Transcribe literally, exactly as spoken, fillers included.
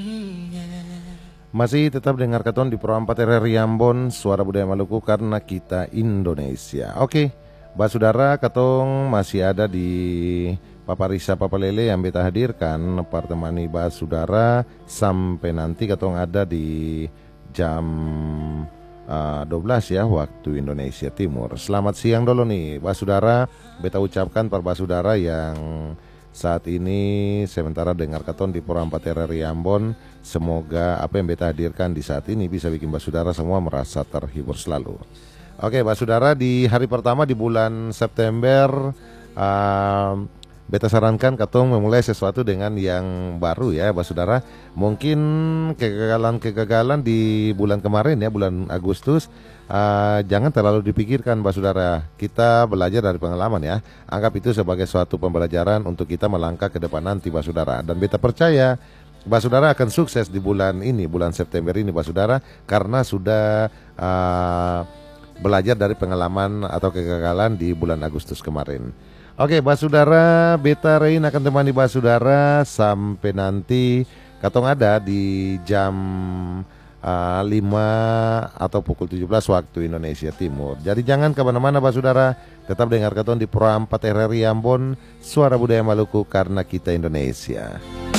Masih tetap dengar katon di Pro empat R R I Ambon, Suara Budaya Maluku karena kita Indonesia. Oke, Mbak Saudara, katong masih ada di Papa Risa Papa Lele yang beta hadirkan pertemani Mbak Saudara sampai nanti katong ada di jam uh, dua belas ya waktu Indonesia Timur. Selamat siang dulu nih Mbak Saudara, beta ucapkan para Mbak Saudara yang saat ini sementara dengar katon di Pro empat R R I Ambon, semoga apa yang beta hadirkan di saat ini bisa bikin Mbak Saudara semua merasa terhibur selalu. Oke Mbak Saudara, di hari pertama di bulan September uh, beta sarankan katong memulai sesuatu dengan yang baru ya Mbak Saudara. Mungkin kegagalan-kegagalan di bulan kemarin ya, bulan Agustus, uh, jangan terlalu dipikirkan Mbak Saudara. Kita belajar dari pengalaman ya. Anggap itu sebagai suatu pembelajaran untuk kita melangkah ke depan nanti Mbak Saudara. Dan beta percaya Mbak Saudara akan sukses di bulan ini, bulan September ini Mbak Saudara, karena sudah uh, belajar dari pengalaman atau kegagalan di bulan Agustus kemarin. Oke, Mbak Saudara, beta Rein akan temani Mbak Saudara sampai nanti katong ada di jam uh, lima atau pukul tujuh belas waktu Indonesia Timur. Jadi jangan kemana-mana Mbak Saudara, tetap dengar katong di Pro empat R R I Ambon, Suara Budaya Maluku karena kita Indonesia.